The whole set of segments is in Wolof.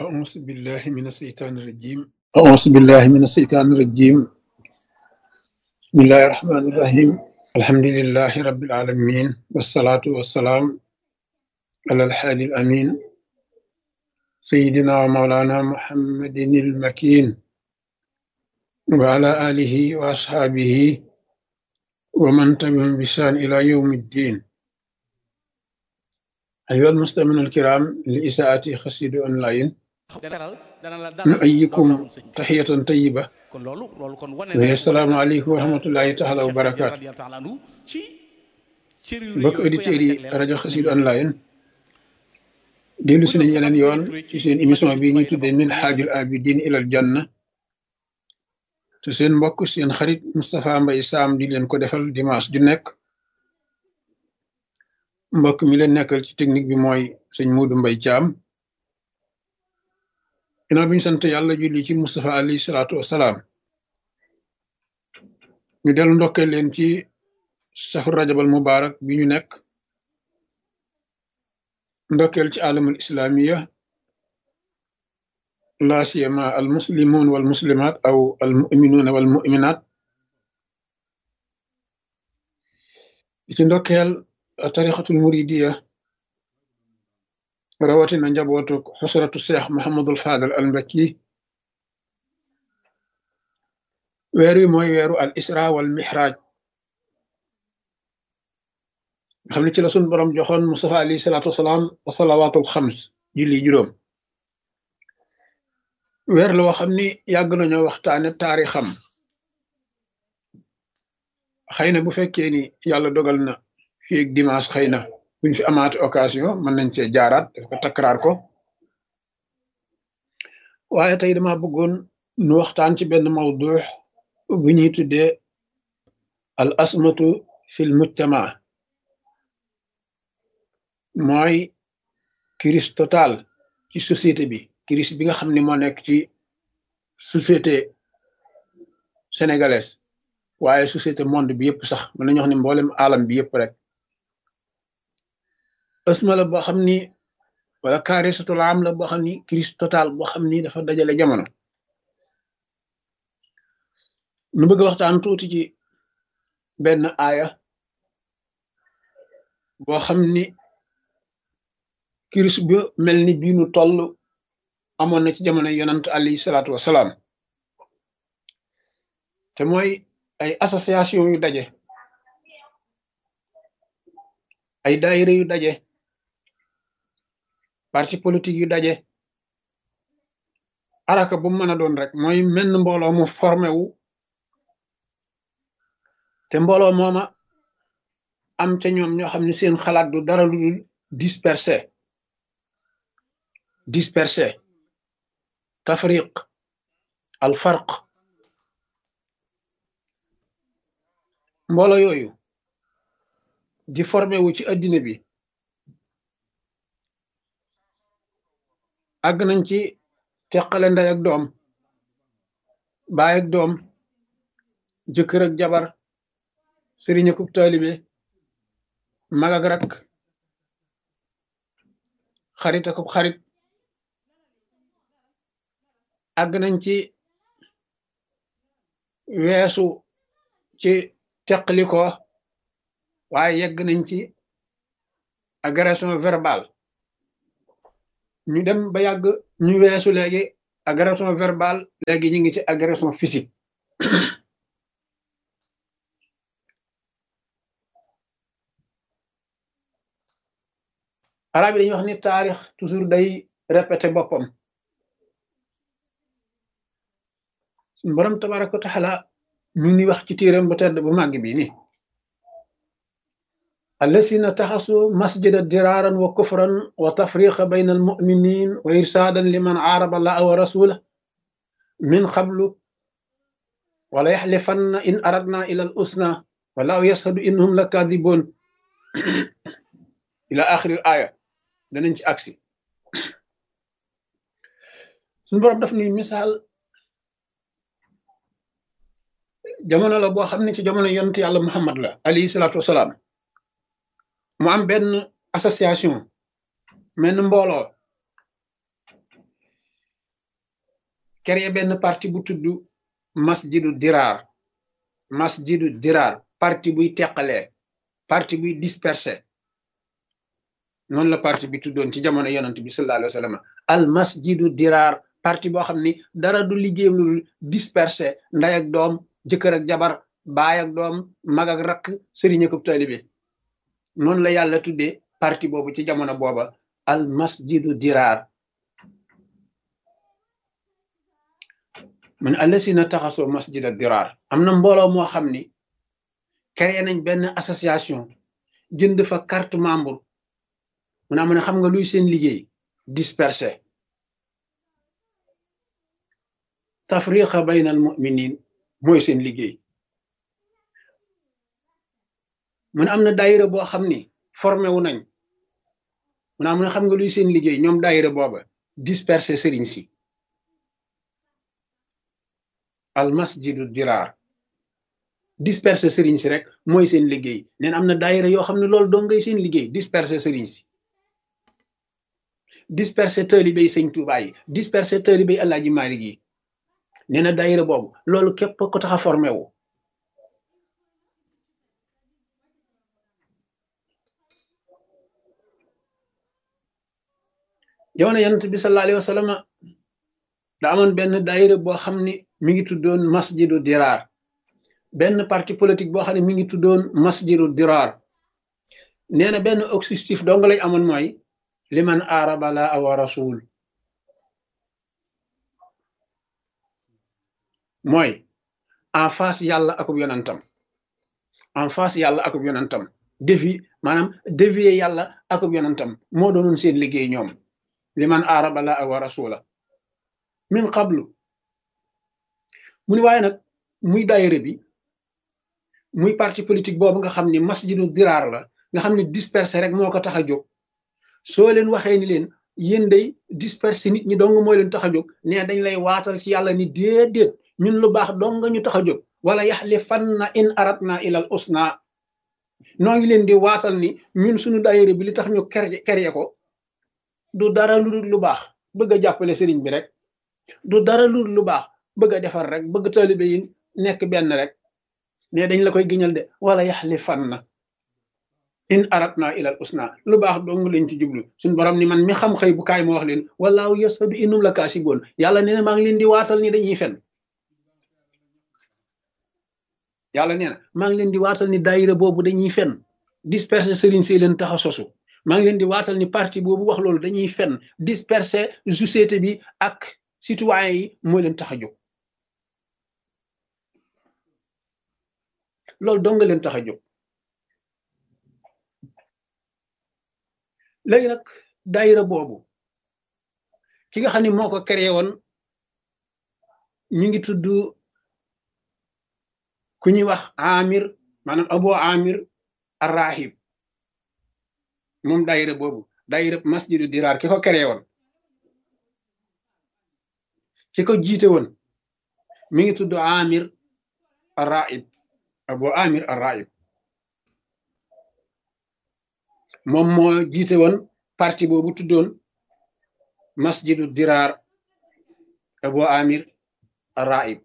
أعوذ بالله من الشيطان الرجيم أعوذ بالله من الشيطان الرجيم بسم الله الرحمن الرحيم الحمد لله رب العالمين والصلاة والسلام على الحادي الأمين سيدنا ومولانا محمد المكين وعلى آله وأصحابه ومن تبعهم بإحسان إلى يوم الدين أيها المستمعون الكرام لإساءة خسيد أونلاين dana la dalal door نؤيكم laa woon sëñ bi تحية طيبة kon loolu kon wane وهي na السلام عليكم ورحمة الله تعالى Cheikh Sadji وبركاته radiyallahu taala anhu ci cër yu rëy mbokk yooyu ko auditeurs yàlla yi jagleel rajo ni Xassida mel online dellu bu si doon nañ sabab yeneen bi yoon Malick Touré ci ci seen magi émission sëñ bi Tuubaa ñuy yi la tuddee bokk min kon xaajul abidin ilal janna te seen mbokk seen xarit Moustapha Mbaye Sam di leen ko defal dimanche ju nekk mbokk mi leen nekkal ci technique bi mooy sëñ Modou Mbaye Thiam ginnaaw bi ñu sant yàlla julli ci Moustapha alayhi salaatu wasalaam ñu dellu ndokkee leen ci safar rajabal mubarak bi ñu nekk ndokkeel ci alamul islamiya la siyama al muslimun wal muslimat aw al muminuna wal muminat ci ndokkeel tarixatul muridiya rawatina njabootu xusratu cheikh Mohamadul Fadal al Mbakki weer wi mooy weeru al isra wal mihraj nga xam ne ci la sun borom joxoon Mustafa alayhi salaatu wasalaam wa salawaatul xams julli juróom weer la woo xam ni yàgg nañoo waxtaane taarixam xëy na bu fekkee ni yàlla dogal na fii ak dimanche xëy na buñ fi amaate occasion mën nañ cee jaaraat daf ko takkaraar ko waaye tey dama bëggoon nu waxtaan ci benn mawdu bu ñuy tuddee al asmatu fil mujtama mooy crise totale ci société bi crise bi nga xam ne moo nekk ci société sénégalaise waaye société monde bi yëpp sax mën nañu wax ne mboolem alam bi yëpp rek asma la boo xam ni wala kaarisatul am la boo xam ni crise totale boo xam ni dafa dajale jamono nu bëgg waxtaan tuuti ci benn aaya boo xam ni crise bu mel ni bii nu toll amoon na ci jamono yonant alayhi salaatu wasalaam te mooy ay association yu daje ay daayira yu daje parti politique yu daje araka bu mën a doon rek mooy menn mbooloo mu formé wu te mbooloo mooma am ca ñoom ñoo xam ne seen xalaat du dara lu dul dispersé tafriq al farq mbooloo yooyu di formé wu ci addina bi àgg nañ ci teqale ndey ak doom baay ak doom jëkkër ak jabar sëriñ ak taalibe mag ak rak xarit ak xarit àgg nañ ci weesu ci teqali ko waaye yegg nañ ci agression verbale ñu dem ba yàgg ñu weesu léegi agression verbale léegi ñu ngi ci agression physique arab yi dañuy wax ni taarix toujours day répété boppam suñu borom tabaraka wa taala ñu ngi wax ci téeram bu tedd bu màgg bi ni allasina taxasu masjida diraaran wa kufran wa tafriqa bayna almuminin wa irsaadan liman aaraba allaha wa rasula min qablu wala yaxlifanna in aradna ila al usna wallahu yashhadu innahum la kadibun ila axiril aya danañ ci agsi suñu borom daf ni misaal jamono la boo xam ne ci jamono yonent yàlla Muhammad la alayhi salaatu wasalaam mu am benn association menn mbooloo créé benn parti bu tudd masjidu diraar masjidu diraar parti buy teqalee parti buy dispersé noonu la parti bi tuddoon ci jamono yonent bi sallallahu alayhi wa sallam al masjidu diraar parti boo xam ni dara du liggéeyam lu dispersé nday ak doom jëkkër ak jabar baay ak doom mag ak rakk sëriñ ak taalibe noonu la yàlla tuddee parti boobu ci jamono booba al masjidu diraar mu ne allasina taxasoo masjida diraar am na mbooloo moo xam ni créé nañ benn association jënd fa carte membre mu ne xam nga luy seen liggéey dispersé tafriqa bayna al muminin mooy seen liggéey mu ne am na daayira boo xam ni formé wu nañ mu ne xam nga luy seen liggéey ñoom daayira booba dispersé sëriñ si al masjidu diraar dispersé sëriñ si rek mooy seen liggéey neen am na daayira yoo xam ne loolu doo ngay seen liggéey dispersé sëriñ si dispersé taalibey sëñ Tuubaa yi dispersé taalibey Alaaji Maalik yi nee na daayira boobu loolu képp ko tax a formé wu jamono yonent bi sallallahu alayhi wa sallam da amoon benn daayira boo xam ne mi ngi tuddoon masjidu diraar benn parti politique boo xam ne mi ngi tuddoon masjidu diraar nee na benn objectif dong lay amoon mooy liman aaraba laa wa rasul mooy en face yàlla akub yonantam en face yàlla akub yonantam maanaam dévier yàlla akub yonantam moo doonoon seen liggéey ñoom liman aaraba laa wa rasula min qablu mu ni waaye nag muy daayira bi muy parti politique boobu nga xam ni masjidu diraar la nga xam ni dispersé rek moo ko tax a jóg soo leen waxee ni leen yéen day dispersé nit ñi dong moo leen tax a jóg ne dañ lay waatal ci yàlla ni déedéet ñun lu baax dong nga ñu tax a jóg wala yaxlifanna in aratna ilal usna noo ngi leen di waatal ni ñun suñu daayira bi li tax ñu kerye ko du dara lu dul lu baax bëgg a jàppale sëriñ bi rek du dara lu dul lu baax bëgg a defar rek bëgg taalibe yi nekk benn rek ne dañ la koy giñal de wala yaxlifanna in aratna ilal usna lu baax dong lañ ci jublu suñu borom ni man mi xam xëy bu kaay ma wax leen walaahu yasadu innum la kaasiboon yàlla nee na maa ngi leen di waatal ni dañuy fen yàlla nee na maa ngi leen di waatal ni daayira boobu dañuy fen disperser sëriñ si leen tax a sosu maa ngi leen di waatal ni parti boobu wax loolu dañuy fen disperser société bi ak citoyen yi mooy leen tax a jóg loolu dong nga leen tax a jóg léegi nag daayira boobu ki nga xam ne moo ko créé woon ñu ngi tudd ku ñuy wax amir maanaam Abu Amir Arrahib moom daayira boobu daayira masjidu diraar ki ko créé woon ki ko jiite woon mi ngi tudd Amir Arrahib Abu Amir Arrahib moom moo jiite woon parti boobu tuddoon masjidu diraar Abu Amir Arrahib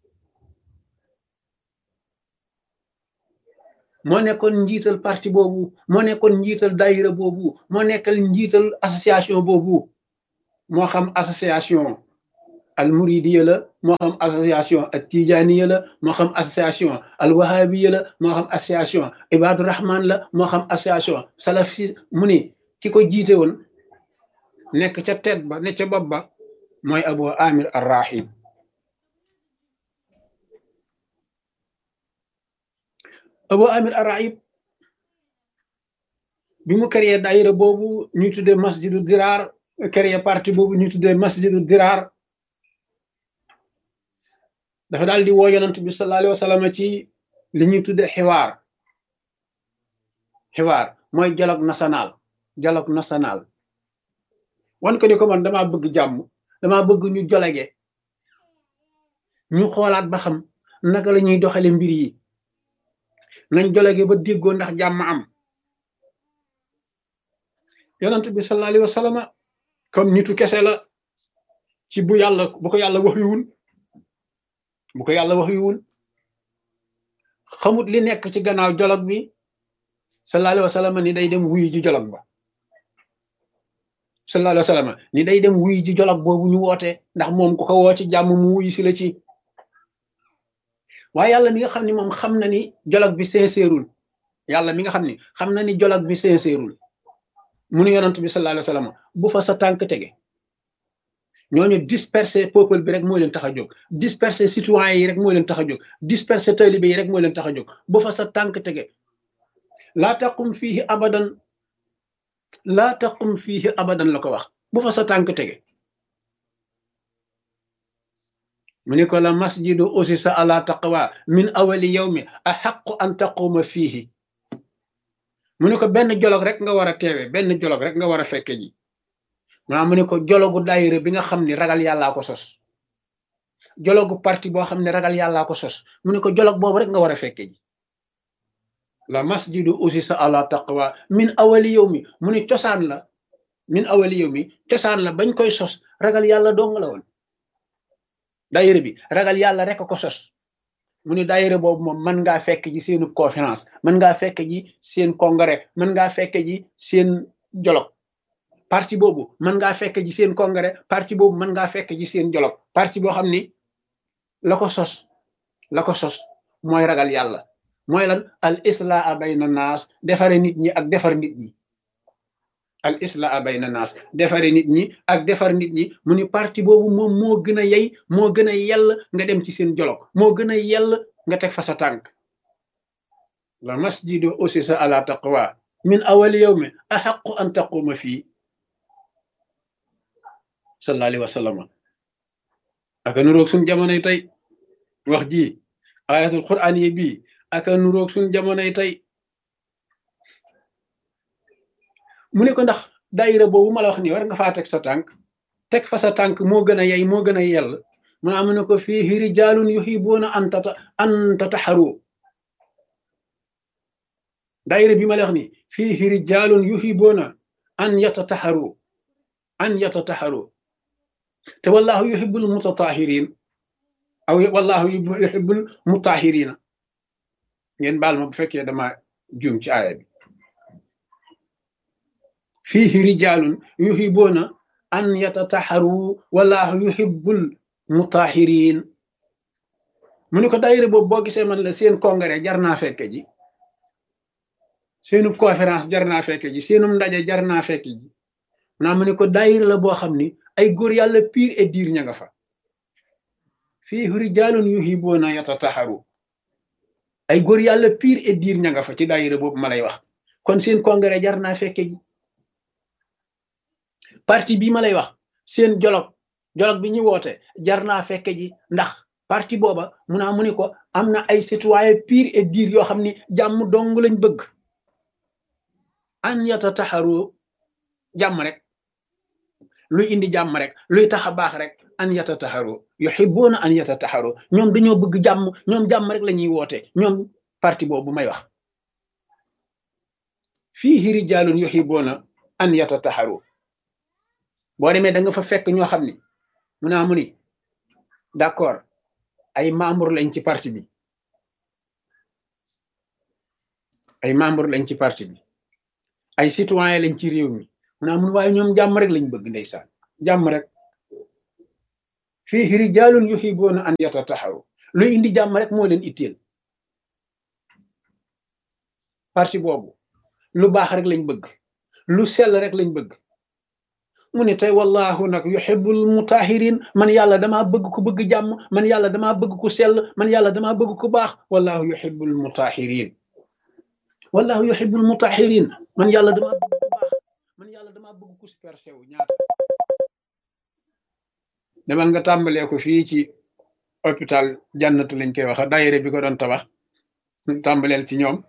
moo nekkoon njiital parti boobu moo nekkoon njiital daayira boobu moo nekkal njiital association boobu moo xam association al muridiya la moo xam association al tijaniya la moo xam association al wahabiya la moo xam association ibadu rahman la moo xam association salafi mu ni ki ko jiite woon nekk ca tête ba ne ca bopp ba mooy Abu Amir Arrahib Abu Amir Arrahib bi mu créé daayira boobu ñu tuddee masjidu diraar créé parti boobu ñu tuddee masjidu diraar dafa daal di woo yonent bi sallallahu alayhi wa sallam ci li ñuy tuddee xiwaar mooy dialogue national wan ko ni ko man damaa bëgg jàmm damaa bëgg ñu jolege ñu xoolaat ba xam naka la ñuy doxale mbir yi nañ jolege ba déggoo ndax jàmm am yonent bi sallallahu alayhi wa sallam comme nitu kese la ci bu ko yàlla wax yuwul bu ko yàlla wax yuwul xamut li nekk ci gannaaw jolog bi sallallahu alayhi wa sallam ni day dem wuyu ji jolog ba sallallahu alayhi wa sallam ni day dem wuyu ji jolog boobu ñu woote ndax moom ku ko woo ci jàmm mu wuyu si la ci waaye yàlla mi nga xam ni moom xam na ni jolog bi sincèreul yàlla mi nga xam ni xam na ni jolog bi sincèreul mu nu yonent bi sallallahu alayhi wa sallam bu fa sa tànk tege ñooñu disperser peuple bi rek moo leen tax a jóg disperser citoyens yi rek moo leen tax a jóg disperser talibé yi rek moo leen tax a jóg bu fa sa tànk tege laa taqum fiihi abadan laa taqum fiihi abadan la ko wax bu fa sa tànk tege mu ne ko la masjidu usisa ala taqwa min awali yawmi ahaqqu an taquma fiihi mu ne ko benn jolog rek nga war a teewe benn jolog rek nga war a fekke ji maanaam mu ne ko jologu daayira bi nga xam ni ragal yàllaa ko sos jologu parti boo xam ne ragal yàllaa ko sos mu ne ko jolog boobu rek nga war a fekke ji la masjidu usisa ala taqwa min awali yawmi mu ne cosaan la min awali yawmi cosaan la bañ koy sos ragal yàlla dong la woon daayira bi ragal yàlla rek ko sos mu ne daayira boobu moom mën ngaa fekk ji seenu conférence mën ngaa fekk ji seen congrès mën ngaa fekk ji seen jolog parti boobu mën ngaa fekk ji seen congrès parti boobu mën ngaa fekk ji seen jolog parti boo xam ni la ko sos mooy ragal yàlla mooy lan al islaa bayna naas defare nit ñi ak defar nit ñi al islaa bayna naas defare nit ñi ak defar nit ñi mu ni parti boobu moom moo gën a yey moo gën a yell nga dem ci seen jolog moo gën a yell nga teg fa sa tànk la masjidu usisa ala taqwa min awali yawmi ahaqqu an taquma fii sallallahu alayhi wa sallam aka nuroog suñ jamonoy tey wax ji ayatul quran yi bii aka nuroog suñ jamonoy tey mu ne ko ndax daayira boobu ma la wax nii war nga faa teg fa sa tànk moo gën a yey moo gën a yell mu ne ne ko fiihi rijaalun yuhibuuna an tataxaru daayira bi ma la wax nii fiihi rijaalun yuhibuuna an yatataxaru te wallahu yuhibbul mutatahirin aw wallahu yuhibbul mutahirina ngeen baal ma bu fekkee dama juum ci aaya bi fiihi rijaalun yuhibuuna an yatataharu wallahu yuhibbul mutahirin mu ne ko daayira boobu boo gisee man la seen congrès jar naa fekke ji seenub conférence jar naa fekke ji seenum ndaje jar naa fekke ji naa mu ne ko daayira la boo xam ni ay góor yàlla pire et dire ña nga fa fii rijaalun yuhibuuna yatataharu ay góor yàlla pire et dire ña nga fa ci daayira boobu ma lay wax kon seen congrès jar naa fekke ji parti bii ma lay wax seen jolog bi ñu woote jar naa fekke ji ndax parti booba mu ne ko am na ay citoyen pire et dire yoo xam ni jàmm dong lañ bëgg an yatataharu jàmm rek luy indi jàmm rek luy tax a baax rek an yatataharu yuhibbuna an yatataharu ñoom dañoo bëgg jàmm ñoom jàmm rek la ñuy woote ñoom parti boobu may wax fiihi rijaalun yuhibbuna an yatataharu boo demee da nga fa fekk ñoo xam ni mu ni d'accord ay membre lañ ci parti bi ay membre lañ ci parti bi ay citoyen lañ ci réew mi mu waaye ñoom jàmm rek lañ bëgg ndeysaan jàmm rek fiihi rijaalun yuhibuuna an yatataharu luy indi jàmm rek moo leen itteel parti boobu lu baax rek lañ bëgg lu sell rek lañ bëgg mu ne tey wallahu nag yuhibbul mutahirin man yàlla damaa bëgg ku bëgg jàmm man yàlla damaa bëgg ku sell man yàlla damaa bëgg ku baax wallahu yuhibbul mutahirin wallahu yuhibbul mutahirin man yàlla damaa bëgg ku baax man yàlla damaa bëgg ku superché wu ñaata demal nga tàmbalee ko fii ci hôpital jannatu lañ koy wax daayira bi ko doon tabax tàmbaleel ci ñoom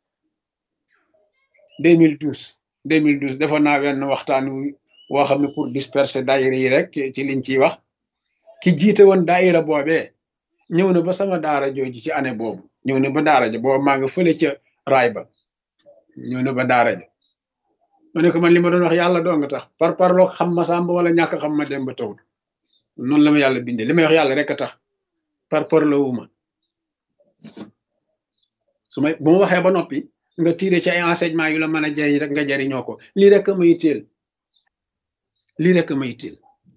2012 defoon naa wenn waxtaan woo xam ne pour disperser daayira yi rek ci liñ ciy wax ki jiite woon daayira boobee ñëw na ba sama daara jooju ci année boobu ñëw na ba daara ja boobu maa nga fële ca raay ba ñëw na ba daara ja ma ne ko man li ma doon wax yàlla doo nga tax par parloo xam ma sàmba wala ñàkk xam ma dem ba tawul noonu la ma yàlla bindee li may wax yàlla rek a tax par parlowuma su may bu ma waxee ba noppi nga tiire ci ay enseignement yu la mën a jariñ rek nga jariñoo ko lii rek a may teel lii rek a may teel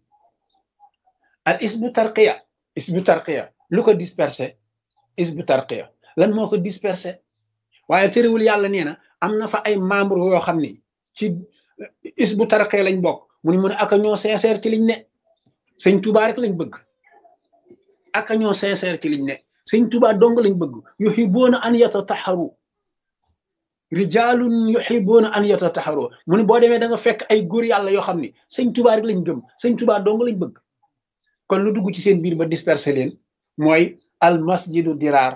al isbu tarqiya lu ko dispersé isbu tarqiya lan moo ko dispersé waaye terewul yàlla nee na am na fa ay membre yoo xam ni ci isbu tarqiya lañ bokk mu ne aka ñoo sincère ci liñ ne sëñ Tuubaa rek lañ bëgg aka ñoo sincère ci liñ ne sëñ Tuubaa dong lañ bëgg yuhibbuuna an yatataharu rijaalun yuhibbuuna an yatataharu mu ne boo demee da nga fekk ay góor yàlla yoo xam ni sëñ Tuubaa rek lañ gëm sëñ Tuubaa dong lañ bëgg kon lu dugg ci seen biir ba dispersé leen mooy al masjidu diraar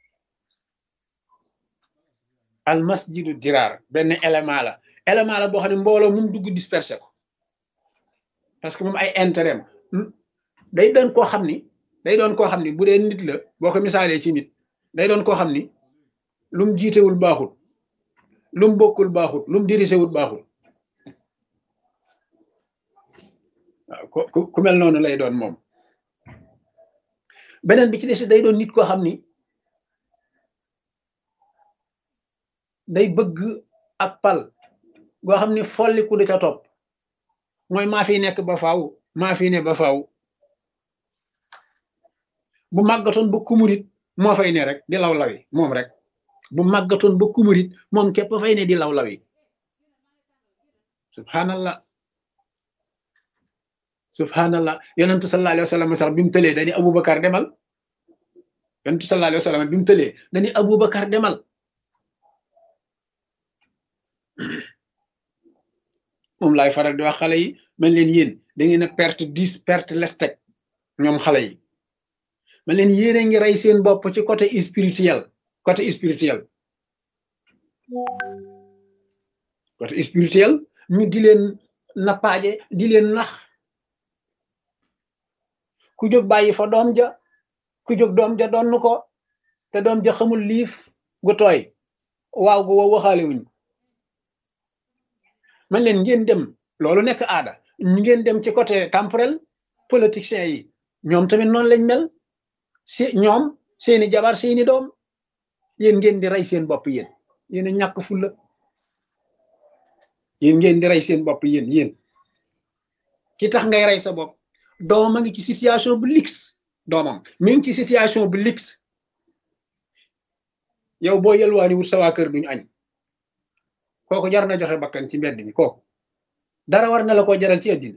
benn élément la boo xam ne mbooloo mum dugg dispersé ko parce que moom ay intérêt day doon koo xam ni bu dee nit la boo ko misaalee ci nit day doon koo xam ni lu mu jiitewul baaxul lu mu bokkul baaxul lu mu dirisewul baaxul waaw ku mel noonu lay doon moom beneen bi ci des day doon nit koo xam ni day bëgg ak pal goo xam ni folliku di ca topp mooy maa fi nekk ba faaw maa fi ne ba faaw bu màggatoon ba kumurit moo fay ne rek di law lawi moom rek bu màggatoon ba kumurit moom képp fay ne di law lawi subhanallah yonentu sallallahu alayhi wa sallam sax bi mu tëlee dañi Aboubacar demal yonentu sallallahu alayhi wa sallam bi mu tëlee dañi Aboubacar demal moom laay faral di wax xale yi man leen yéen da ngeen a perte 10 perte lestek ñoom xale yi man leen yéen a ngi rey seen bopp ci côté spirituel ñu di leen nappaaje di leen nax ku jóg bàyyi fa doom ja ku jóg doom ja donn ko te doom ja xamul liif gu tooy waaw gu wow waxaale wuñ man leen ngeen dem loolu nekk aada ngeen dem ci côté temporel politiciens yi ñoom tamit noonu lañ mel ñoom seeni jabar seeni doom yéen ngeen di rey seen bopp yéen a ñàkk fulla yéen ngeen di rey seen bopp yéen ki tax ngay rey sa bopp doomam a ngi ci situation bu lix doomam mi ngi ci situation bu lix yow boo yelwaani wut sa waa kër duñu añ kooku jar na joxe bakkan ci mbedd mi kooku dara war na la ko jaral ci àddina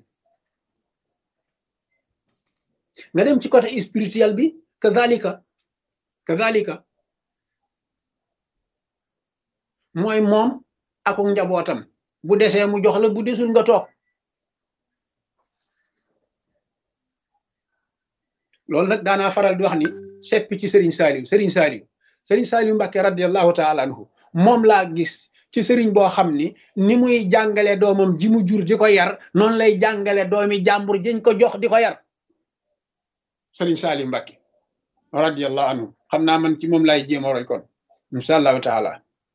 nga dem ci côté spirituel bi kadhalika mooy moom ak njabootam bu desee mu jox la bu desul nga toog loolu nag daanaa faral di wax ni seppi ci Serigne Saliou Mbacké radiyallahu taala anhu moom laa gis ci sëriñ boo xam ni muy jàngale doomam ji mu jur di ko yar noonu lay jàngale doomi jàmbur jiñ ko jox di ko yar Serigne Saliou Mbacké radiyallahu anhu xam naa man ci moom laay jéem a roy kon insha allahu taala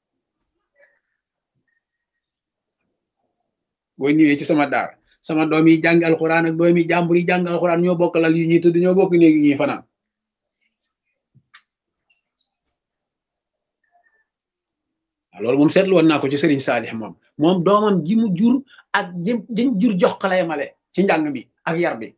boo ñëwee ci sama daar sama doom yi jàng alxuraan ak doomi jàmbur yi jàng alxuraan ñoo bokk lal yu ñuy tëdd ñoo bokk néeg yu ñuy fanaan loolu moom seetlu woon naa ko ci Serigne Salih moom doomam ji mu jur ak ji jur jox ko lay male ci njàng mi ak yar bi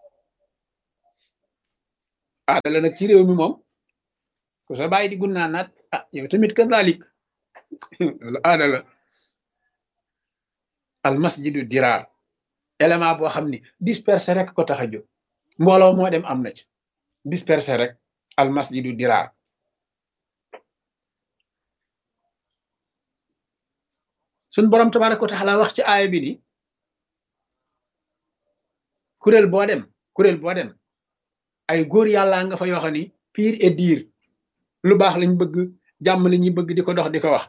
aada la nag ci réew mi moom ku sa bàyyi di gunnaa naat yow tamit ka dalik loolu aada la al masjidu diraar élément boo xam ni dispersé rek ko tax a jóg mbooloo moo dem am na ci dispersé rek al masjidu diraar suñ borom tabaraka wa taala wax ci aaya bi ni kuréel boo dem ay góor yàlla nga fa yoo xam ni pire et dire lu baax lañ bëgg jàmm la ñuy bëgg di ko dox di ko wax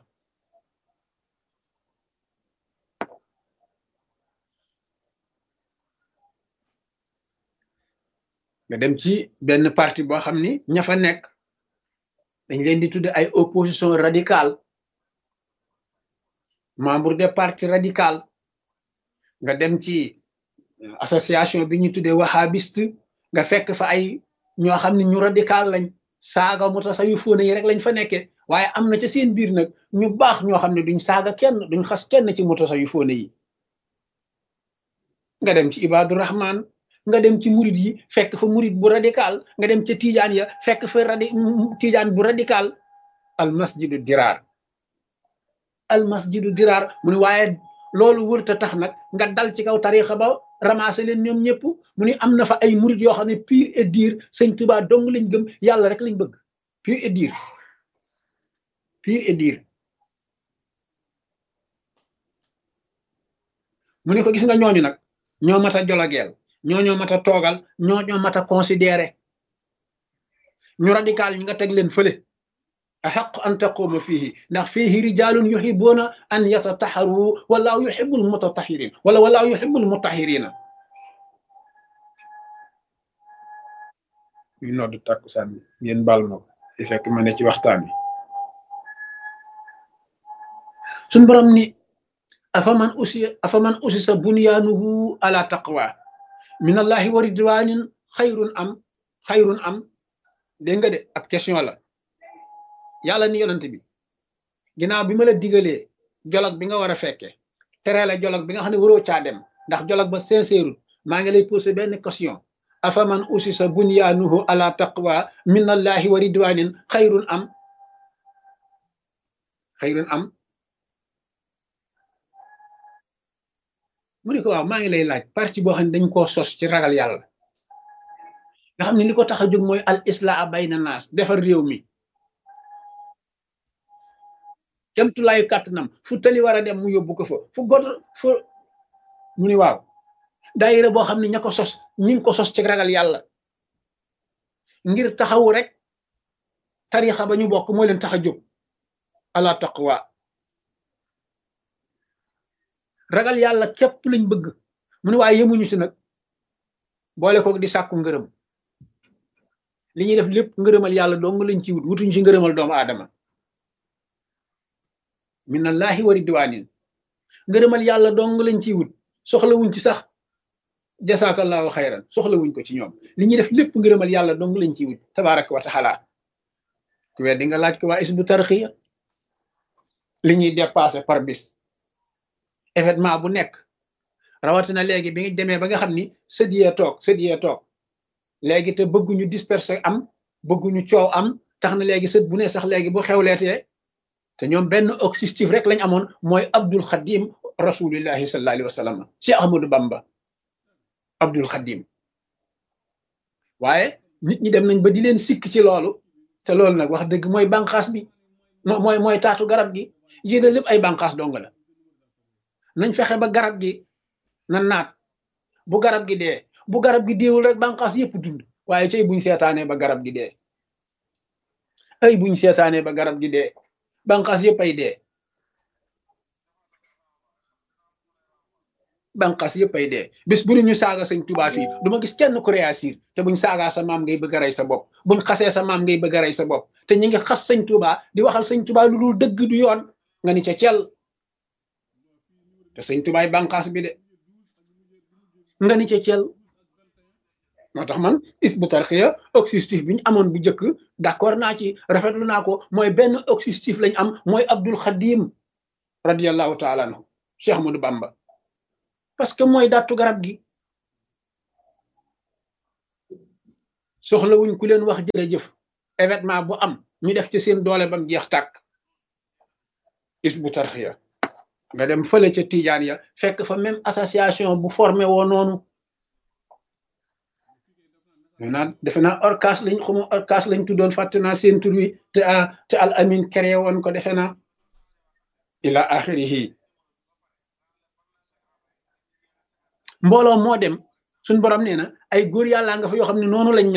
nga dem ci benn parti boo xam ni ña fa nekk dañ leen di tudde ay opposition radicale membre des partis radical nga dem ci association bi ñu tuddee wahhabiste nga fekk fa ay ñoo xam ne ñu radical lañ saaga mutasawwifoon yi rek lañ fa nekkee waaye am na ca seen biir nag ñu baax ñoo xam ne duñ saaga kenn duñ xas kenn ci mutasawwifoon yi nga dem ci Ibaadu Rahman nga dem ci murid yi fekk fa murid bu radical nga dem ca Tijaan ya fekk fa Tijaan bu radical al masjidu diraar mu ne waaye loolu wërta tax nag nga dal ci kaw tariixa ba ramasser leen ñoom ñëpp mu ne am na fa ay murid yoo xam ne pur et dur sëñ Tuubaa dong lañ gëm yàlla rek lañ bëgg pur et dur mu ne ko gis nga ñooñu nag ñoo mat a jolageel ñoo mat a toogal ñoo mat a considéré ñu radical ñi nga teg leen fële axaq an taquuma fiihi ndax fiihi rijaalun yuhibuuna an yatataharu wallahu yuhibul mutatahirin wallahu yuhibul mutahirina ñu noddu tàkkusaan bi ngeen baal ma ko di fekk ma ne ci waxtaan bi suñ borom ni afaman usisa bunyaanuhu ala taqwa min allahi wa ridwanin xayrun am dégg nga de ab question la yàlla ni yonent bi ginnaaw bi ma la digalee jolog bi nga war a fekke tere la jolog bi nga xam ne waroo caa dem ndax jolog ba sincère maa ngi lay posé benn question afaman usisa bunyaanuhu ala taqwa min allahi wa ridwanin xayrun am mu ne ko waaw maa ngi lay laaj parti boo xam ne dañ koo sos ci ragal yàlla nga xam ne li ko tax a jóg mooy al islaa bayna naas defar réew mi kemtulaayu kàttanam fu tali war a dem mu yóbbu ko fa fu mu ni waaw daayira boo xam ne ña ko sos ñi ngi ko sos ci ragal yàlla ngir taxawu rek tarixa ba ñu bokk moo leen tax a jóg ala taqwa ragal yàlla képp lañ bëgg mu ne waaye yemuñu si nag boole ko di sàkku ngërëm li ñuy def lépp ngërëmal yàlla dong lañ ci wut wutuñu si ngërëmal doomu aadama minallahi wa ridwanin ngërëmal yàlla dong lañ ciy wut soxlawuñ ci sax jasaakallahu xayran soxlawuñ ko ci ñoom li ñuy def lépp ngërëmal yàlla dong lañ ciy wut tabaraka wa taala ku weddi nga laaj ko waa Hizbut Tarqiyyah li ñuy dépassé par bis événement bu nekk rawatina léegi bi nga demee ba nga xam ni sët yee toog léegi te bëgguñu disperser am bëgguñu coow am tax na léegi sët bu ne sax léegi bu xewleetee te ñoom benn objectif rek lañ amoon mooy Abdul Xadim rasulillahi sallallahu alayhi wa sallam Cheikh Ahmadou Bamba Abdul Xadim waaye nit ñi dem nañ ba di leen sikk ci loolu te loolu nag wax dëgg mooy bànqaas bi mooy taatu garab gi yéen lépp ay bànqaas dong la nañ fexe ba garab gi na naat bu garab gi dee bu garab gi deewul rek bànqaas yëpp dund waaye tey buñ seetaanee ba garab gi dee buñ seetaanee ba garab gi dee bànqaas yëpp ay dee bànqaas yëpp ay dee bis bu ñu saaga sëñ Tuubaa fii du ma gis kenn ku réussir te buñ saagaa sa maam ngay bëgg a rey sa bopp buñ xasee sa maam ngay bëgg a rey sa bopp te ñu ngi xas sëñ Tuubaa di waxal sëñ Tuubaa lu dul dëgg du yoon nga ni ca cel te sëñ Tuubaa bànqaas bi de nga ni ca cel moo tax man Hizbut Tarqiyyah objectif bi ñu amoon bu njëkk d'accord naa ci rafetlu naa ko mooy benn objectif lañ am mooy Abdul Xadim radiyallahu taala anhu Cheikh Ahmadou Bamba parce que mooy dattu garab gi soxlawuñ ku leen wax jërëjëf événement bu am ñu def ci seen doole bam jeex tàkk Hizbut Tarqiyyah nga dem fële ca Tijaan ya fekk fa même association bu formé woo noonu defe naa orcas lañ tuddoon fàtte naa seen tur wi te al amin créé woon ko defe naa ila axirihi mbooloo moo dem suñ borom nee na ay góor yàllaa nga fa yoo xam ne noonu lañ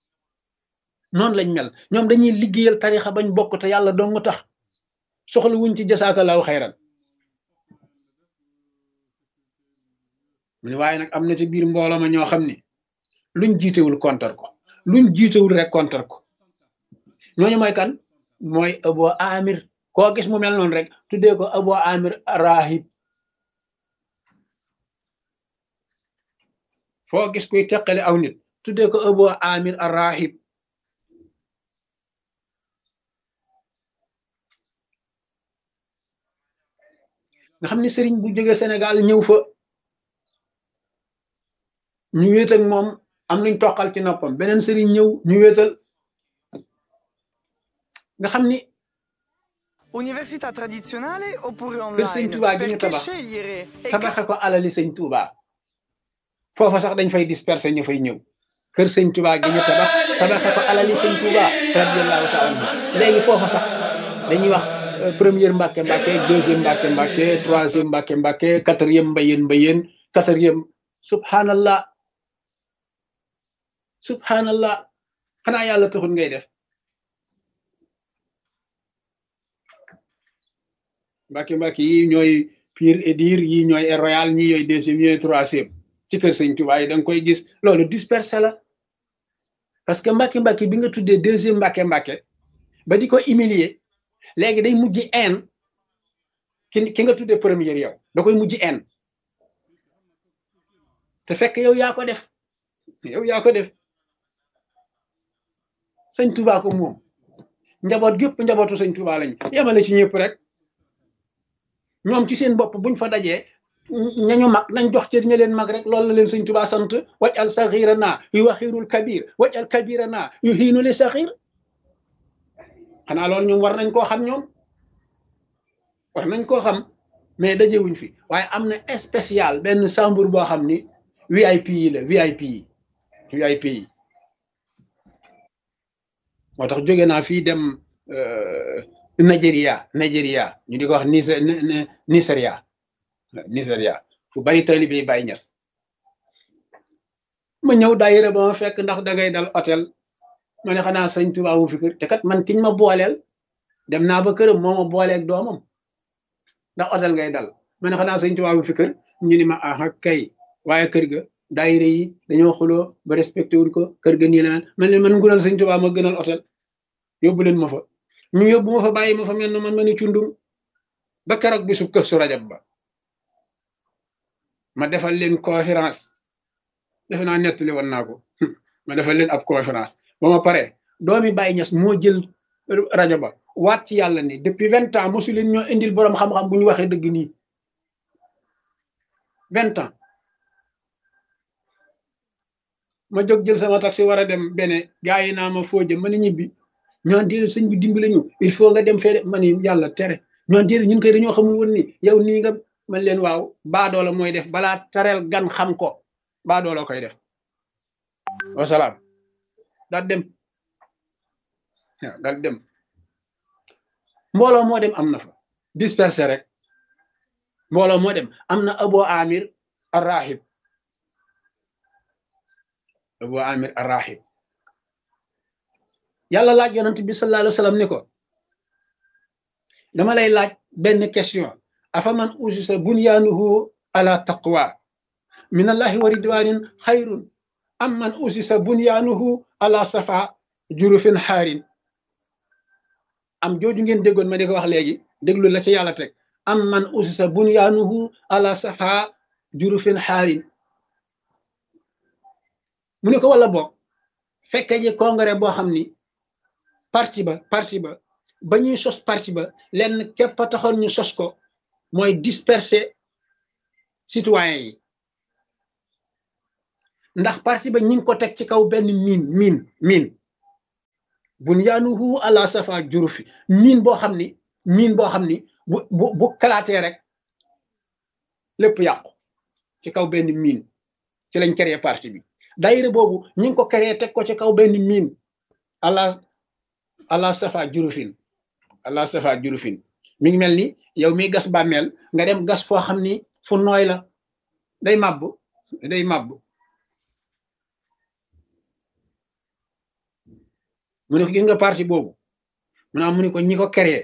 mel ñoom dañuy liggéeyal tarixa bañ bokk te yàlla dong tax soxla wuñ ci jasaakallahu xayran mu ne waaye nag am na ci biir mbooloo ma ñoo xam ne luñ jiitewul kontar ko luñ jiitewul rek kontar ko ñooñu mooy kan mooy Abu Amir koo gis mu mel noonu rek tuddee ko Abu Amir rahib foo gis kuy teqale aw nit tuddee ko Abu Amir ar-Rahib nga xam ne sëriñ bu jóge Sénégal ñëw fa ñu wéet ak moom am luñ toqal ci noppam beneen sëriñ ñëw ñu wéetal nga xam ni Università tradizionale oppure kër sëñ online? Touba gi ñu Perché tabax scegliere? E tabaxe ko alali sëñ Touba foofa sax dañ fay disperser ñu fay ñëw kër sëñ Touba gi ñu tabaxe ko alali sëñ Touba radiyallahu taala anhu léegi foofa sax dañuy wax première Mbàkke Mbàkke deuxième Mbàkke Mbàkke troisième Mbàkke Mbàkke quatrième Mbayeen quatrième subhanallah subhanallah xanaa yàlla taxul ngay def Mbàkke Mbàkke yi ñooy pire et dire yi ñooy royal ñi ñooy deuxième ñooy troisième ci kër sëñ Touba yi da nga koy gis loolu dispersé la parce que Mbàkke Mbàkke bi nga tuddee deuxième Mbàkke Mbàkke ba di ko humilier léegi day mujj en ki nga tuddee première yow da koy mujj en te fekk yow yaa ko def sëñ Touba ko moom njaboot gépp njabootu sëñ Touba lañ yemale ci ñëpp rek ñoom ci seen bopp buñ fa dajee ñañu mag nañ jox cër ña leen mag rek loolu la leen sëñ Touba sant waj al saxira naa yu waxirul kabir waj al kabira naa yu xiinu li saxir xanaa loolu ñoom war nañ koo xam ñoom war nañ koo xam mais dajewuñ fi waaye am na spécial benn chambre boo xam ni VIP yi la VIP yi moo tax jóge naa fii dem Nigeria ñu di ko wax Nigeria fu bari taalibe yi Baay Ñas ma ñëw daayira ba ma fekk ndax dangay dal hôtel ma ne xanaa sëñ Tuubaa wu fi kër te kat man kiñ ma booleel dem naa ba këram moo ma booleeg doomam ndax hôtel ngay dal ma ne xanaa sëñ Tuubaa wu fi kër ñu ni ma aha kay waaye kër ga daayira yi dañoo xuloo ba respecté wuñ ko kër ga nii naan man leen man ngunal sëñ Tuubaa ma gënal hôtel yóbbu leen ma fa ñu yóbbu ma fa bàyyi ma fa mel na man ma ni cundum ba keroog bisu Kazu Rajab ba ma defal leen conférence defe naa nettali woon naa ko ma defal leen ab conférence ba ma pare doomi Baay Ñas moo jël rajo ba waat ci yàlla ni depuis 20 ans mosu leen ñoo indil boroom xam-xam bu ñu waxee dëgg nii 20 ans ma jóg jël sama taxi war a dem bene gaa yi naa ma foo jëm ma ni ñibbi ñoo déedéet sëñ bi dimbali ñu il faut nga dem fee ma ni yàlla tere ñoo déedéet ñun koy dañoo xamul woon ni yow nii nga man leen waaw baadoola mooy def balaa tareel gan xam ko baadoola koy def wasalaam daal dem mbooloo moo dem am na fa dispersé rek mbooloo moo dem am na Abu Amir ar-Rahib yàlla laaj yonent bi sallallahu alayhi wa sallam ni ko dama lay laaj benn question afa man usisa bunyaanuhu ala taqwa min allahi wa ridwanin xayrun am man usisa bunyaanuhu ala safa jurufin xaarin am jooju ngeen déggoon ma di ko wax léegi déglu la ci yàlla teg am man usisa bunyaanuhu ala safa jurufin xaarin mu ne ko wala boog fekke ji congrès boo xam ni parti ba ñuy sos parti ba lenn képp a taxoon ñu sos ko mooy disperser citoyens yi ndax parti ba ñi ngi ko teg ci kaw benn miin bunyaanuhu ala safa jurufi miin boo xam ni bu kalaatee rek lépp yàqu ci kaw benn miin ci lañ créé parti bi daayira boobu ñi ngi ko créé teg ko ci kaw benn miin ala safa jurufin mi ngi mel ni yow mi gas bàmmeel nga dem gas foo xam ni fu nooy la day màbb mu ne ko gis nga parti boobu mu ne ko ñi ko créé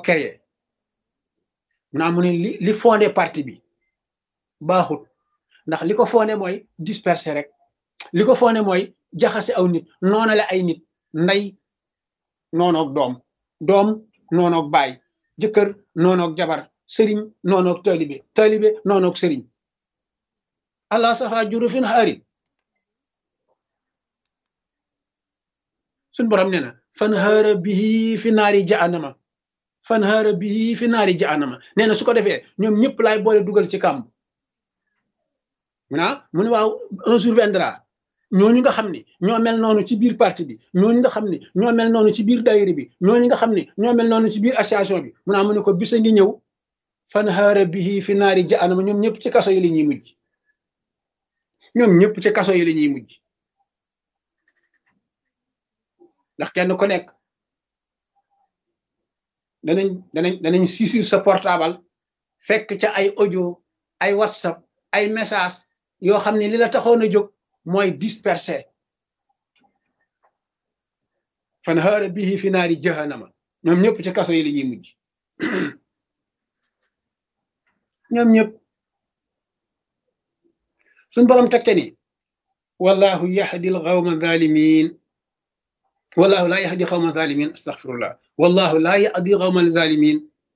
mu ne li fondé parti bi baaxut ndax li ko fondé mooy disperser rek li ko fondé mooy jaxase aw nit noonale ay nit ndey noonoog doom noonoog baay jëkkër noonoog jabar sëriñ noonoog taalibe noonoog sëriñ allah safa jurufin xaarin suñ borom nee na fanhaara bihi fi naari jahannama fanhaara bihi fi naari jahannama nee na su ko defee ñoom ñëpp laay boole dugal ci kàmb mu ne waaw un jour viendra ñooñu nga xam ni ñoo mel noonu ci biir parti bi ñooñu nga xam ni ñoo mel noonu ci biir daayira bi ñooñu nga xam ni ñoo mel noonu ci biir association bi mu ne ko bisa ngi ñëw fanhaara bihi fi naari jahannama ñoom ñëpp ci kaso yi la ñuy mujj ñoom ñëpp ci kaso yi la ñuy mujj ndax kenn ku nekk danañ saisir sa portable fekk ca ay audio ay whatsapp ay message yoo xam ne li la taxoon a jóg mooy disperser fanhaara bihi fi naari jahannama ñoom ñëpp ci kaso yi la ñuy mujj ñoom ñëpp suñ borom tekke ni wallahu yahdi al qawma zalimin wallahu la yahdi qawma zalimin astaghfirullah wallahu la yahdi qawma zalimin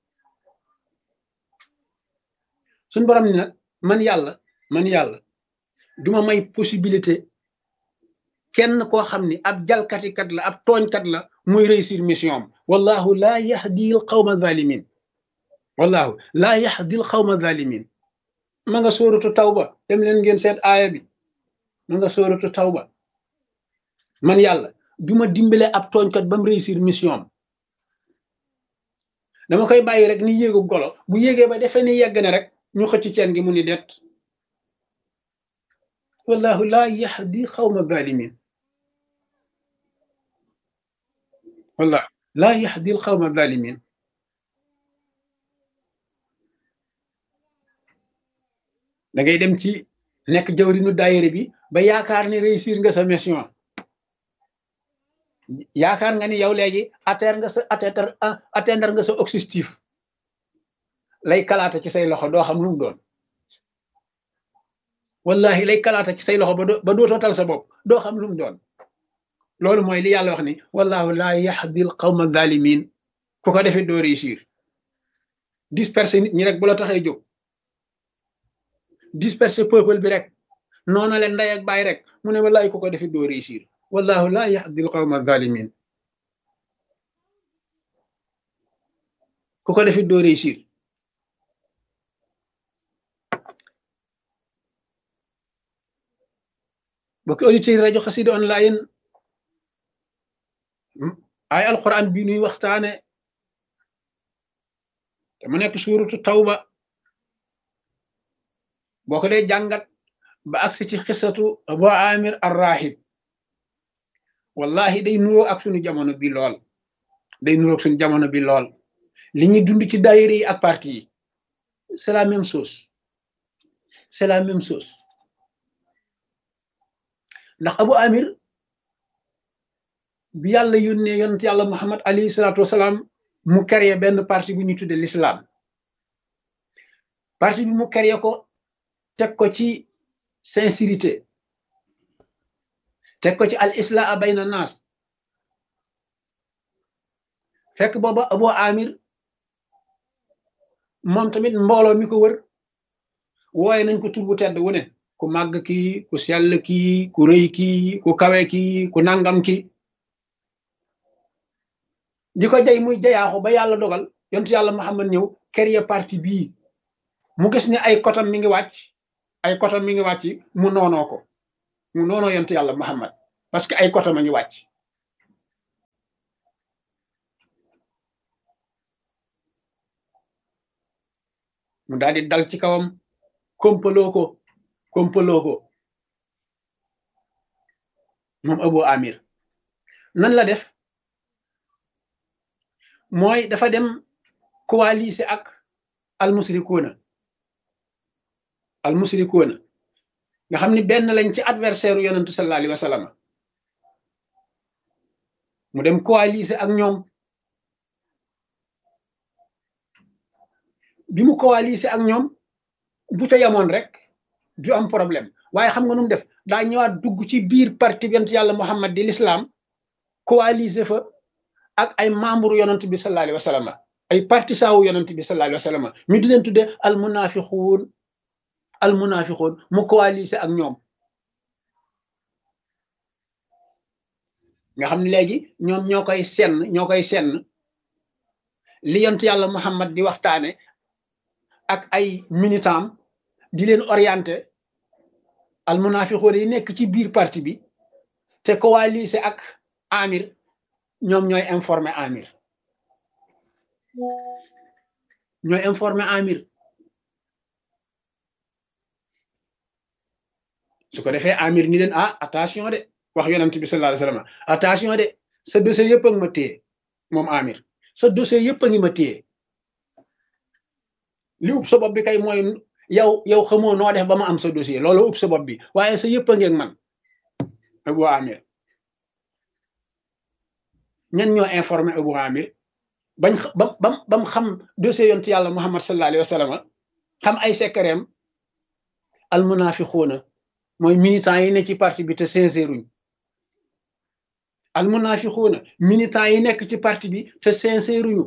suñ borom ni nag man yàlla duma may possibilité kenn koo xam ni ab jalkatikat la ab tooñkat la muy réussir mission am wallahu la yahdi al qawma zalimin wallahu la yahdi al qawma zalimin ma nga sóoratu tawba dem leen ngeen seet aaya bi ma nga sóoratu tawba man yàlla duma dimbale ab tooñkat ba mu réussir mission am dama koy bàyyi rek ni yéegu golo bu yéegee ba defee ni yegg na rek ñu xëcc ceen gi mu ni det wallahu la yahdi qawma zalimin wallahu la yahdi al qawma zalimin da ngay dem ci nekk jawrinu daayira bi ba yaakaar ni réussir nga sa mission yaakaar nga ni yow léegi atteindre nga sa objectif lay kalaata ci say loxo doo xam lu mu doon wallahi lay kalaata ci say loxo ba dootoo tal sa bopp doo xam lu mu doon loolu mooy li yàlla wax ni wallahu la yahdi al qawma zalimin ku ko defee doo réussir disperser nit ñi rek bu la taxee jóg disperser peuple bi rek noona leen ndey ak baay rek mu ne wallahi ku ko defee doo réussir wallahu la yahdi al qawma zalimin ku ko defee doo réussir bokki auditeurs rajo Xassida online ay alquran bi nuy waxtaane te mu nekk suuratu tawba boo ko dee jàngat ba agsi ci xisatu Abu Amir ar-Rahib wallahi day nuroo ak suñu jamono bi lool day nuroo ak suñu jamono bi lool li ñuy dund ci daayira yi ak parti yi c'est la même chose c'est la même chose ndax Abu Amir bi yàlla yónnee yonent yàlla Muhammad alayhi salaatu wasalaam mu créé benn parti bu ñuy tudde l'islam parti bi mu créé ko teg ko ci sincérité teg ko ci al islaa bayna naas fekk booba Abu Amir moom tamit mbooloo mi ko wër wooye nañ ko tur bu tedd wu ne ku màgg kii ku sell kii ku rëy kii ku kawe kii ku nangam kii di ko jay muy jayaaxu ba yàlla dogal yontu yàlla Muhammad ñëw créé parti bii mu gis ne ay kotam mi ngi wàcc mu noonoo ko mu noonoo yontu yàlla Muhammad parce que ay kotam a ngi wàcc mu daal di dal ci kawam kompaloo ko moom Abu Amir nan la def mooy dafa dem coaliser ak almusrikuuna nga xam ni benn lañ ci adversaire u yonentu sallallahu alayhi wa sallam mu dem coaliser ak ñoom bi mu coaliser ak ñoom bu ca yamoon rek du am problème waaye xam nga nu mu def daa ñëwaat dugg ci biir parti yonent yàlla Muhammad di l'islam coaliser fa ak ay membre yonent bi sallallahu alayhi wa sallam ay partisan wu yonent bi sallallahu alayhi wa sallam ñu di leen tudde al munafiqun mu coaliser ak ñoom nga xam ne léegi ñoom ñoo koy senn li yonent yàlla Muhammad di waxtaane ak ay militant di leen orienté al munafiqoon yi nekk ci biir parti bi te coalisé ak Amir ñoom ñooy informé Amir su ko defee Amir ni leen attention de wax yonent bi sallallahu alayhi wasallam attention de sa dossier yëpp a ngi ma téye moom Amir sa dossier yëpp a ngi ma téye li ub sa bopp bi kay mooy yow xamoo noo def ba ma am sa dossier loolu ub sa bopp bi waaye sa yëpp a ngeeg man Abu Amir ñen ñoo informé Abu Amir bam xam dossier yonent yàlla Muhammad sallallahu alayhi wasallam xam ay secretam al munafiquna mooy militants yi ne ci parti bi te sincèruñ al munafiquna militants yi nekk ci parti bi te sincèruñu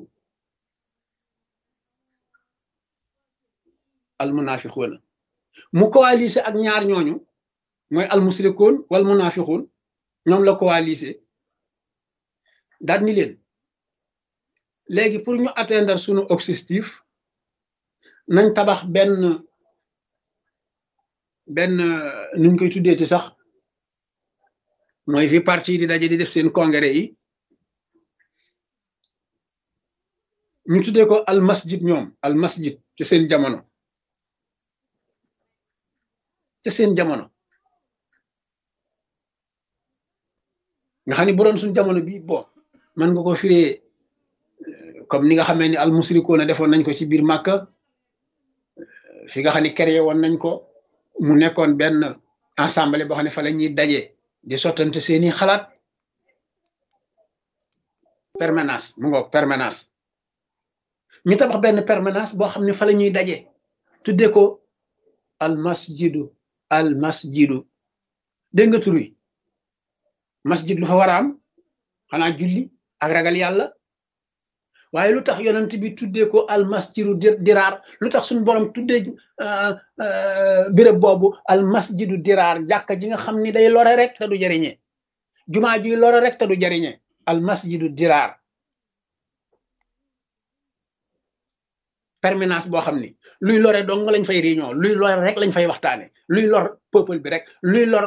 al munafiquna mu coalisé ak ñaar ñooñu mooy al musrikoon wal munafiqun ñoom la coalisé daal ni leen léegi pour ñu atteindre sunu objectif nañ tabax benn nuñ koy tuddee ci sax mooy fi parti di daje di def seen congrès yi ñu tuddee ko al masjid ñoom al masjid ci seen jamono nga xam ne bu doon suñ jamono bi bon mën nga ko firee comme ni nga xamee ni al musrikoona defoon nañ ko ci biir Màkka fi nga xam ne créé woon nañ ko mu nekkoon benn assemblée boo xam ne fa la ñuy daje di sottante seeni xalaat permanence mu ngoog permanence ñu tabax benn permanence boo xam ne fa la ñuy daje tuddee ko al masjidu dégg nga tur wi masjid lu fa war a am xanaa julli ak ragal yàlla waaye lu tax yonent bi tuddee ko al masjidu diraar lu tax suñu borom tuddee béréb boobu al masjidu diraar jàkka ji nga xam ni day lore rek te du jariñe jumaa juy lore rek te du jariñe al masjidu diraar permanence boo xam ni luy lore dong lañ fay réunion luy lore rek lañ fay waxtaane luy lor peuple bi rek luy lor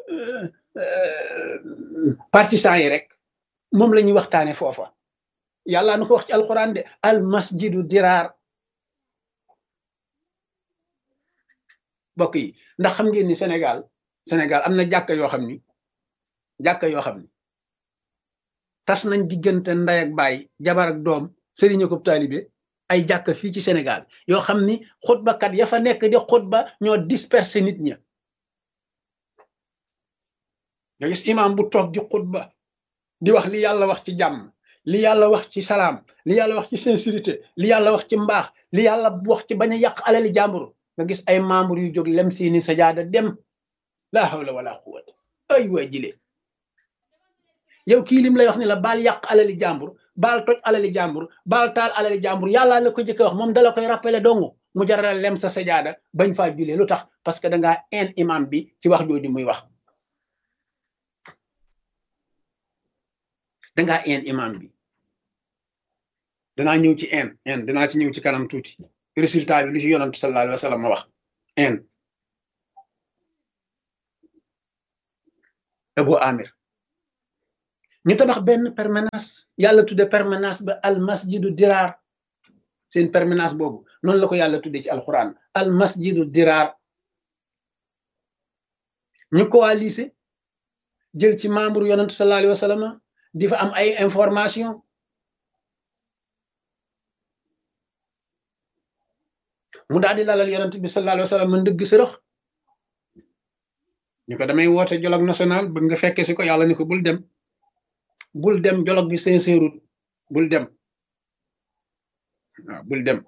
partisan yi rek moom la ñuy waxtaane foofa yàlla nu ko wax ci alquran de al masjidu diraar bokk yi ndax xam ngeen ni Sénégal am na jàkka yoo xam ni tas nañ diggante ndey ak baay jabar ak doom sëriñ ak taalibe ay jàkka fii ci Sénégal yoo xam ni xutbakat ya fa nekk di xutba ñoo disperser nit ña nga gis imam bu toog di xutba di wax li yàlla wax ci jàmm li yàlla wax ci salaam li yàlla wax ci sincérité li yàlla wax ci mbaax li yàlla wax ci bañ a yàq alali jàmbur nga gis ay membre yu jóg lem seeni sajaada dem laa hawla wala quwwata ay waa jile yow kii lim lay wax ni la baal yàq alali jàmbur baal toj alali jàmbur baal taal alali jàmbur yàlla la ko jëkk wax moom dala koy rappelé dongu mu jaral lem sa sajaada bañ faa julee lu tax parce que dangaa een imam bi ci wax jooju muy wax dangaa een imam bi danaa ñëw ci danaa ci ñëw ci kanam tuuti résultat bi lu ci yonantu sallallahu alayhi wa sallam ma wax Abu Amir ñu tabax benn permanence yàlla tudde permanence ba al masjidu diraar seen permanence boobu noonu la ko yàlla tudde ci alquran al masjidu diraar ñu coalisé jël ci membre yonantu sallallahu alayhi wa sallam di fa am ay information mu daal di lalal yonent bi sallallahu alayhi wa sallam man dëgg sërëx ñu ko damay woote dialogue national bëgg nga fekke si ko yàlla ni ko bul dem dialogue bi sincère bul dem waaw bul dem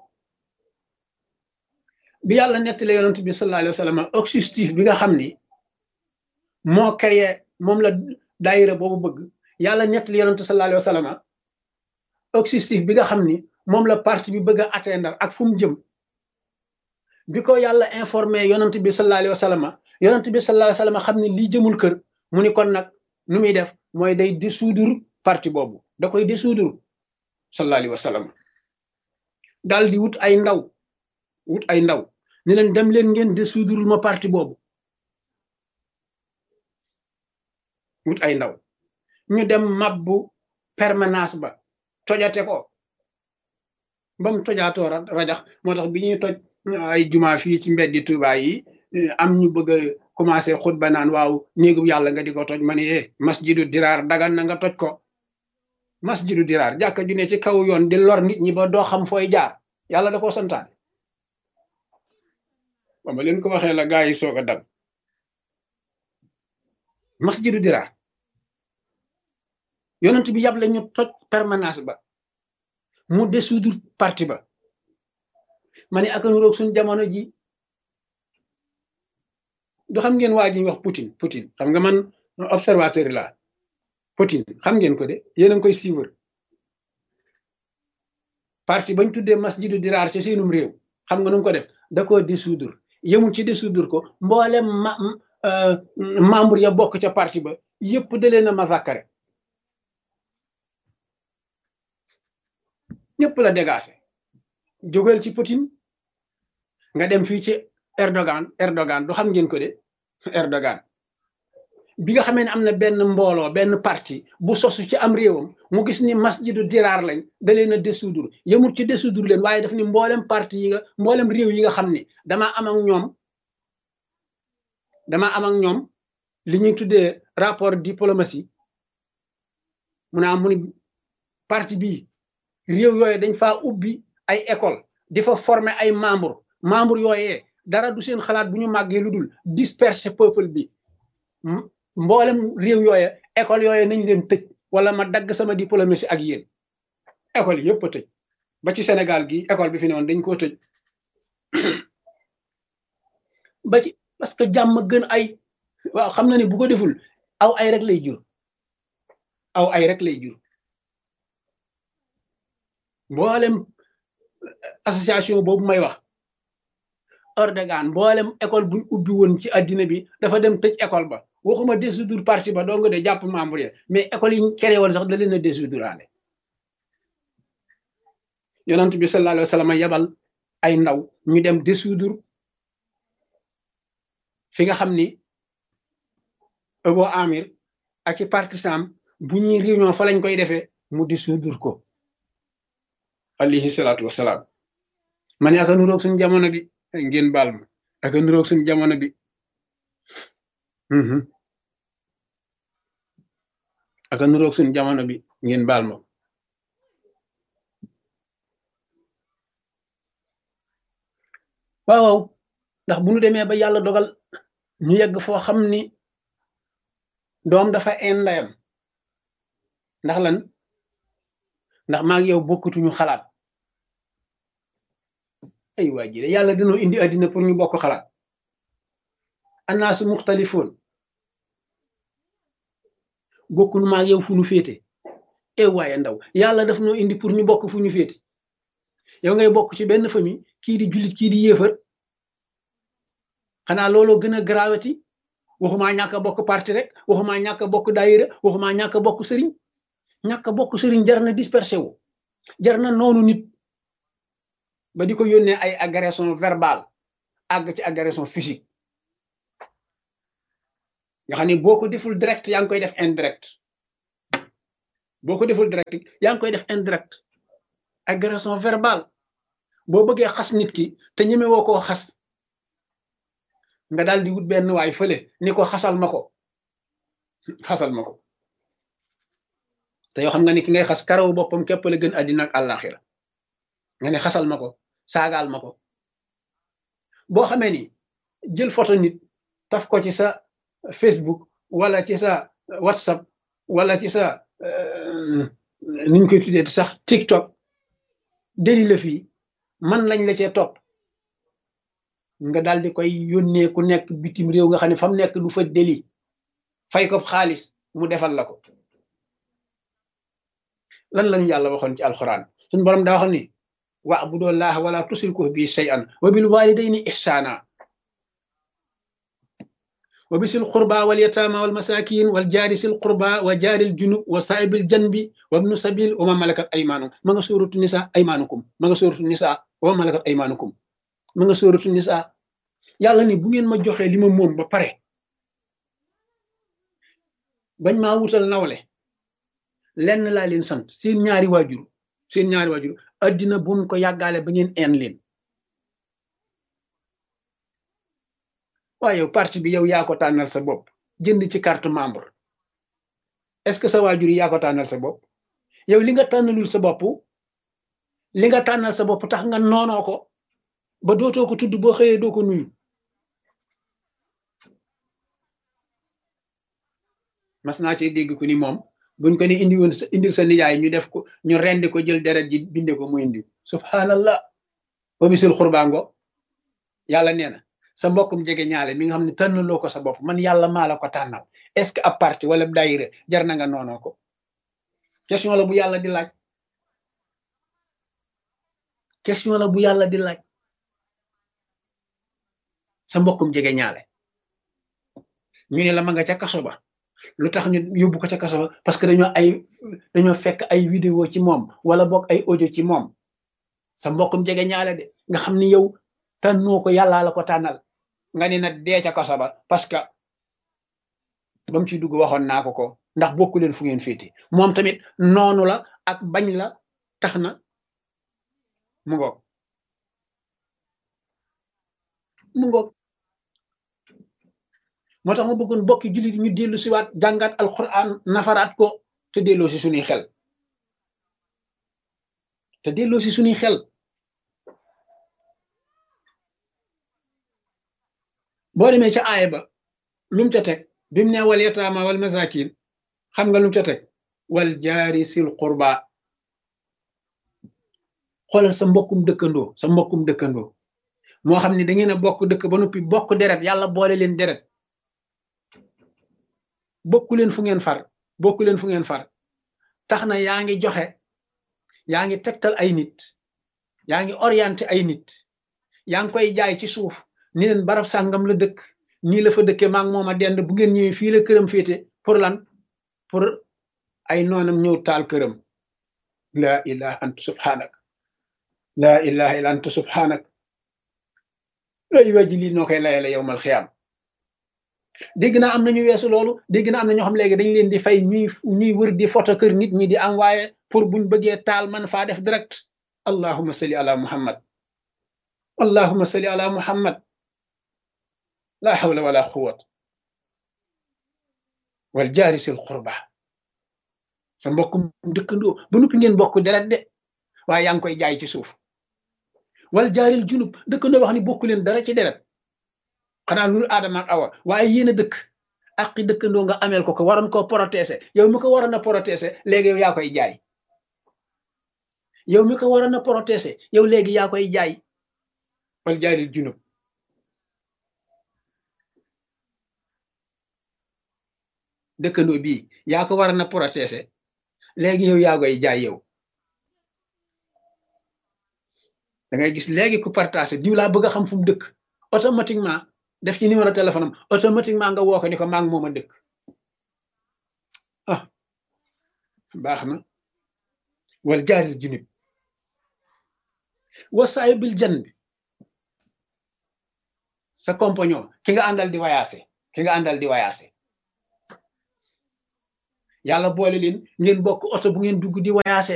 bi yàlla nettali yonent bi sallallahu alayhi wa sallam objectif bi nga xam ni moo créé moom la daayira boobu bëgg yàlla nettali yonent sallallahu alayhi wa sallam objectif bi nga xam ni moom la parti bi bëgg a atteindre ak fu mu jëm bi ko yàlla informé yonent bi sallallahu alayhi wa sallam yonent bi sallallahu alayhi wa sallam xam ne lii jëmul kër mu ni kon nag nu muy def mooy day dissoudre parti boobu da koy dissoudre sallallahu alayhi wa sallam daal di wut ay ndaw ni leen dem leen ngeen dissoudre ma parti boobu wut ay ndaw ñu dem mabbu permanence ba tojate ko ba mu tojaatoo rajax moo tax bi ñuy toj ay juma fii ci mbeddi Tuubaa yi am ñu bëgg a commencé xutba naan waaw néegu yàlla nga di ko toj ma ne masjidu diraar dagan na nga toj ko masjidu diraar jàkka ju ne ci kaw yoon di lor nit ñi ba doo xam fooy jaar yàlla da koo santaane ba ma leen ko waxee la gaa yi soog a dal masjidu diraar yonent bi yàble ñu toj permanence ba mu dissoudre parti ba ma ne ak nuroog suñ jamono ji du xam ngeen waa ji wax Poutine xam nga man observateur la Poutine xam ngeen ko de yéen a ngi koy suivre parti bañ tuddee masjidu diraar ci seenum réew xam nga nu mu ko def da koo dissoudre yemul ci dissoudre ko mboolem membre ya bokk ca parti ba yëpp da leen a massacré ñëpp la dégagé jógal ci Poutine nga dem fii ci Erdogan du xam ngeen ko de Erdogan bi nga xamee ne am na benn mbooloo benn parti bu sosu ci am réewam mu gis ni masjidu diraar lañ da leen a dissoudre yemul ci dissoudre leen waaye daf ni mboolem réew yi nga xam ni damaa am ak ñoom li ñuy tuddee rapport diplomatie mu ni parti bii réew yooyu dañ faa ubbi ay école di fa former ay membre yooyee dara du seen xalaat bu ñu màggee lu dul disperser peuple bi mboolem réew yooye école yooye nañ leen tëj wala ma dagg sama diplomatie ak yéen école yëpp a tëj ba ci Sénégal gi école bi fi ne woon dañ koo tëj ba ci parce que jàmm gën ay waaw xam na ni bu ko deful aw ay rek lay jur mboolem association boobu may wax Erdogan mboolem école buñ ubbi woon ci addina bi dafa dem tëj école ba waxuma dissoudre parti ba doo nga de jàpp membre ya mais école yi ñu créé woon sax da leen a dissoudre yonent bi sallallahu alayhi wa sallam yabal ay ndaw ñu dem dissoudre fi nga xam ni Abu Amir ak i partisan bu ñuy réunion fa lañ koy defee mu dissoudre ko alayhi salaatu wasalaam ma ne aka nuroog suñ jamono bi ngeen baal ma aka nuroog suñ jamono bi aka nuroog suñ jamono bi ngeen baal ma waaw ndax bu ñu demee ba yàlla dogal ñu yegg foo xam ni doom dafa een ndeyam ndax lan ndax maa ngi yow bokkutuñu xalaat ay waa ji de yàlla dañoo indi àddina pour ñu bokk xalaat annaasu muxtalifoon bokkunu maa ngi yow fu ñu féete waaye ndaw yàlla daf noo indi pour ñu bokk fu ñu féete yow ngay bokk ci benn famille kii di jullit kii di yéefar xanaa looloo gën a grawati waxumaa ñàkk a bokk parti rek waxumaa ñàkk a bokk daayira waxumaa ñàkk a bokk sëriñ ñàkk a bokk sëriñ jar na dispersé wu jar na noonu nit ba di ko yónnee ay agression verbale àgg ci agression physique nga xam ne boo ko deful direct yaa ngi koy def indirect boo ko deful direct yaa ngi koy def indirect agression verbale boo bëggee xas nit ki te ñeme woo koo xas nga daal di wut benn waay fële ni ko xasal ma ko te yoo xam nga ni ki ngay xas karaw boppam képp la gën àddina ak àllaaxira nga ne xasal ma ko saagaal ma ko boo xamee ni jël photo nit taf ko ci sa Facebook wala ci sa WhatsApp wala ci sa niñ koy tuddee sax TikTok deli la fii man lañ la cee topp nga daal di koy yónnee ku nekk bitim réew nga xam ne fa mu nekk du fa deli fay ko xaalis mu defal la ko lan lañu yàlla waxoon ci alxuraan suñu borom daa waxoon ni wa'budullaha wala tusriku bi shay'an wa bil walidayni ihsana wa bisil qurba wal yatama wal masakin wal jaari sil qurba wa jaaril junub wa saa'ibil janbi wa ibnu sabil wa ma malakat aymanukum ma nga suuratu nisa aymanukum ma nga suuratu nisa wa ma malakat aymanukum ma nga suuratu nisa yàlla ni bu ngeen ma joxee li ma moom ba pare bañ maa wutal nawle lenn laa leen sant seen ñaari waajur addina bu mu ko yàggaale ba ngeen een leen waaye yow parti bi yow yaa ko tànnal sa bopp jënd ci carte membre est-ce que sa waajur yi yaa ko tànnal sa bopp yow li nga tànnalul sa bopp li nga tànnal sa bopp tax nga noonoo ko ba dootoo ko tudd boo xëyee doo ko nuyu mas naa ci dégg ku ni moom buñ ko ni indil sa nijaay ñu def ko ñu rendi ko jël deret ji binde ko mu indi subhanallah ba bisul xurbaango yàlla nee na sa mbokkum jege ñaale mi nga xam ne tànnaloo ko sa bopp man yàlla maa la ko tànnal est-ce que ab parti wala daayira jar na nga noonoo ko question la bu yàlla di laaj question la bu yàlla di laaj sa mbokkum jege ñaale ñu ne la ma nga ca kaso ba lu tax ñu yóbbu ko ca kaso ba parce que dañoo fekk ay vidéo ci moom wala boog ay audio ci moom sa mbokkum jege ñaale de nga xam ni yow tànnoo ko yàllaa la ko tànnal nga ne na dee ca kaso ba parce que ba mu ci dugg waxoon naa ko ndax bokku leen fu ngeen féete moom tamit noonu la ak bañ la tax na mu ngoog moo tax ma bëggoon bokki jullit ñu dellu si waat jàngaat alquran nafaraat ko te delloo si suñuy xel boo demee ca aaya ba lu mu ca teg bi mu ne wal yataama wal masakin xam nga lu mu ca teg wal jaari sil qurba xoolal sa mbokkum dëkkandoo moo xam ne da ngeen a bokk dëkk ba noppi bokk deret yàlla boole leen deret bokku leen fu ngeen far tax na yaa ngi joxe yaa ngi tegtal ay nit yaa ngi orienté ay nit yaa ngi koy jaay ci suuf ni leen barab sàngam la dëkk nii la fa dëkkee maa ngi moom a dend bu ngeen ñëwee fii la këram féete pour lan pour ay noonam ñëw taal këram laa ilaha anta subhanak ay waji lii noo koy layale yowmal xiyaam dégg naa am nañu weesu loolu dégg naa am na ñoo xam léegi dañ leen di fay ñuy wër di photo kër nit ñi di envoyé pour buñ bëggee taal man faa def direct allahumma salli ala muhammad la hawla wala quwwata wal jaari sil qurba sa mbokkum dëkkandoo ba noppi ngeen bokk deret de waaye yaa ngi koy jaay ci suuf wal jaaril junub dëkkandoo wax ni bokku leen dara ci deret xanaa lu aadama ak awa waaye yéen a dëkk ak dëkkandoo nga ameel ko waroon koo protéger yow mi ko waroon a protéger léegi yow yaa koy jaay léegi yaa koy jaay wal jaaril junub dëkkandoo bii yaa ko waroon a protéger léegi yow yaa koy jaay yow da ngay gis léegi ku partagé diw laa bëgg a xam fu mu dëkk automatiquement def ci numéro téléphone am automatiquement nga woo ko ni ko maa ngi moom a dëkk baax na wal jaaril junub wa saahibil janbi sa compagnon ki nga àndal di wayaase yàlla boole leen ngeen bokk oto bu ngeen dugg di wayaase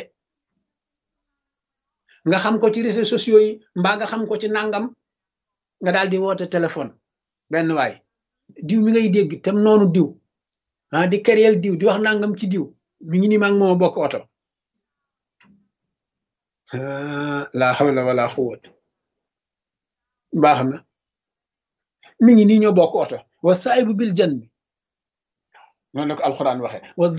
nga xam ko ci réseaux sociaux yi mbaa nga xam ko ci nangam nga daal di woote téléphone benn waay diw mi ngay dégg tam noonu diw di kéréel diw di wax nangam ci diw mi ngi ni maa ngi mooma bokk oto la hawla wala quwwata baax na mi ngi nii ñoo bokk oto wa saahibu bil janbi noonu la ko alquran waxe